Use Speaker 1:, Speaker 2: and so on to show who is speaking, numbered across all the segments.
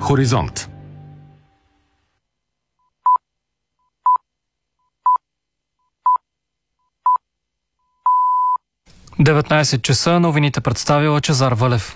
Speaker 1: Хоризонт. – 19 часа, новините представил Лъчезар Вълев.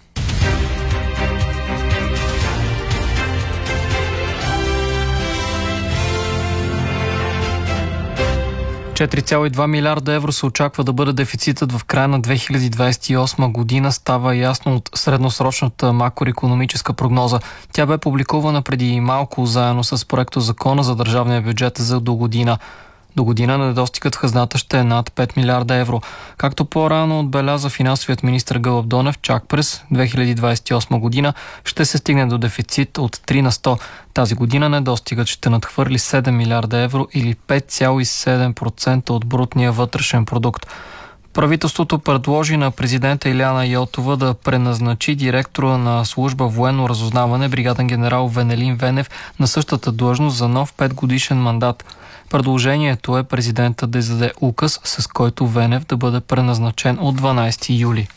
Speaker 1: $4,2 милиарда евро се очаква да бъде дефицитът в края на 2028 година, става ясно от средносрочната макроекономическа прогноза. Тя бе публикувана преди малко заедно с проектозакона за държавния бюджет за до година. До година недостигът в хазната ще е над 5 милиарда евро. Както по-рано отбеляза финансовият министър Гълъб Донев, чак през 2028 година ще се стигне до дефицит от 3%. Тази година недостигът ще надхвърли 7 милиарда евро или 5,7% от брутния вътрешен продукт. Правителството предложи на президента Илияна Йотова да преназначи директора на служба военно разузнаване бригаден генерал Венелин Венев на същата длъжност за нов 5-годишен мандат. Предложението е президентът да издаде указ, с който Венев да бъде преназначен от 12 юли.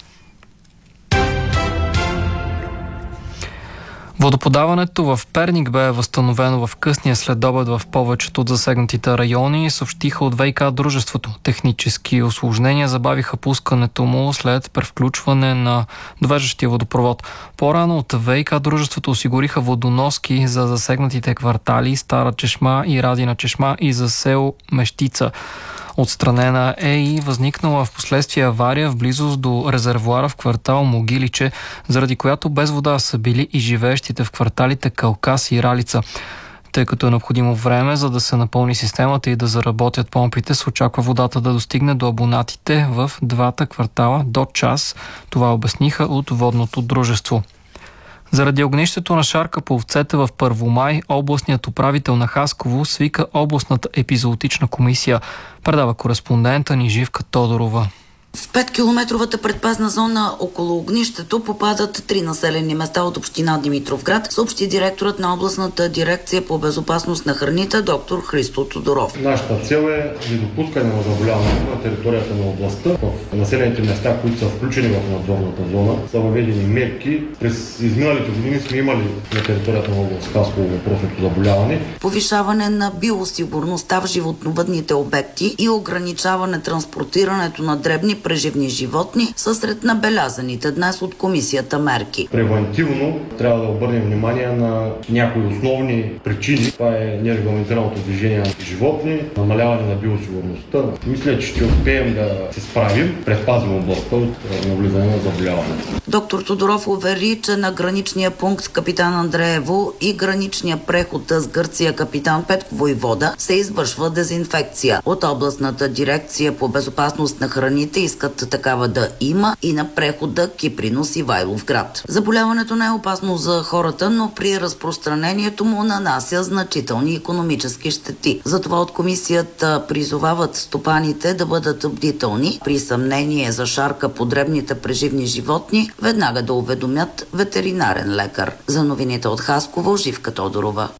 Speaker 1: Водоподаването в Перник бе възстановено в късния следобед в повечето от засегнатите райони, съобщиха от ВиК дружеството. Технически усложнения забавиха пускането му след превключване на довеждащия водопровод. По-рано от ВиК дружеството осигуриха водоноски за засегнатите квартали Стара чешма и Радина чешма и за село Мещица. Отстранена е и възникнала в последствие авария в близост до резервоара в квартал Могиличе, заради която без вода са били и живеещите в кварталите Калкас и Ралица. Тъй като е необходимо време, за да се напълни системата и да заработят помпите, се очаква водата да достигне до абонатите в двата квартала до час. Това обясниха от водното дружество. Заради огнището на шарка по овцете в Първомай, областният управител на Хасково свика областната епизоотична комисия, предава кореспондента ни Живка Тодорова.
Speaker 2: В 5-километровата предпазна зона около огнището попадат 3 населени места от община Димитровград, съобщи директорът на областната дирекция по безопасност на храните доктор Христо Тодоров.
Speaker 3: Нашата цел е недопускане на заболяването на територията на областта. В населените места, които са включени в надзорната зона, са въведени мерки. През изминалите години сме имали на територията на област Хасково въпросното заболяване.
Speaker 2: Повишаване на биосигурността в животновъдните обекти и ограничаване транспортирането на дребни преживни животни са сред набелязаните днес от комисията мерки.
Speaker 3: Превентивно трябва да обърнем внимание на някои основни причини. Това е нерегламентираното движение на животни, намаляване на биосигурността. Мисля, че ще успеем да се справим, предпазим областта от навлизане на заболяването.
Speaker 2: Доктор Тодоров увери, че на граничния пункт Капитан Андреево и граничния преход с Гърция Капитан Петко Войвода се извършва дезинфекция. От областната дирекция по безопасност на храните искат такава да има и на прехода Кипринос и Ивайловград. Заболяването не е опасно за хората, но при разпространението му нанася значителни икономически щети. Затова от комисията призовават стопаните да бъдат бдителни. При съмнение за шарка по дребните преживни животни, веднага да уведомят ветеринарен лекар. За новините от Хасково, Живка Тодорова.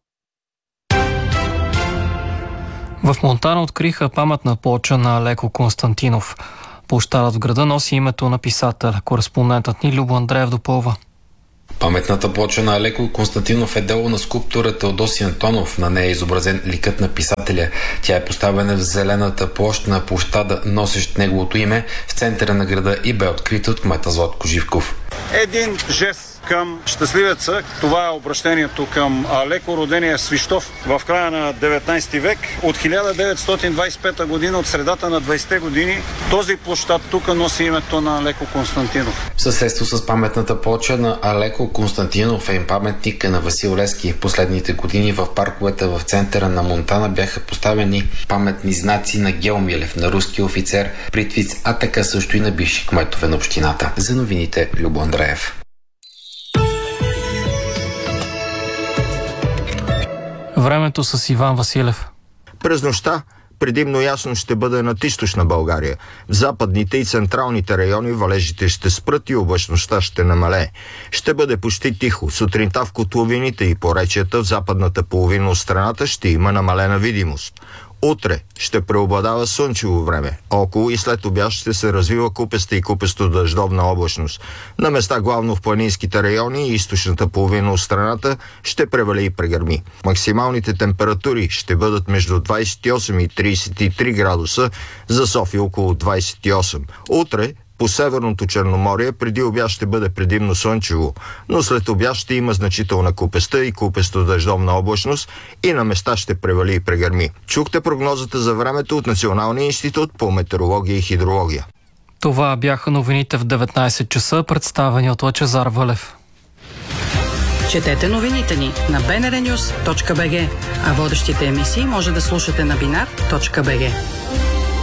Speaker 1: В Монтана откриха паметна плоча на Алеко Константинов. Площадът в града носи името на писател. Кореспондентът ни Любо Андреев допълва.
Speaker 4: Паметната плоча на Алеко Константинов е дело на скулптора Теодосий Антонов. На нея е изобразен ликът на писателя. Тя е поставена в зелената площ на площада, носещ неговото име, в центъра на града и бе открита от кмета Златко Живков.
Speaker 5: Един жест към щастливеца. Това е обращението към Алеко, родения Свищов в края на 19 век. От 1925 година, от средата на 20-те години, този площад тук носи името на Алеко Константинов.
Speaker 4: В съседство с паметната плоча на Алеко Константинов е паметник на Васил Левски. Последните години в парковете в центъра на Монтана бяха поставени паметни знаци на Гео Милев, на руски офицер Притвиц, а така също и на бивши кметове на общината. За новините Любо Андреев.
Speaker 1: Времето с Иван Василев.
Speaker 6: През нощта предимно ясно ще бъде над източна България. В западните и централните райони валежите ще спрат и облачността ще намалее. Ще бъде почти тихо. Сутринта в котловините и поречията в западната половина от страната ще има намалена видимост. Утре ще преобладава слънчево време. Около и след обяд ще се развива купеста и купесто дъждовна облачност. На места главно в планинските райони и източната половина от страната ще превали и прегърми. Максималните температури ще бъдат между 28 и 33 градуса, за София около 28. Утре по Северното Черноморие преди обяд ще бъде предимно слънчево, но след обяд ще има значителна купеста и купесто дъждовна облачност и на места ще превали и прегърми. Чухте прогнозата за времето от Националния институт по метеорология и хидрология.
Speaker 1: Това бяха новините в 19 часа, представени от Лъчезар Вълев.
Speaker 7: Четете новините ни на bnrnews.bg, а водещите емисии може да слушате на binar.bg.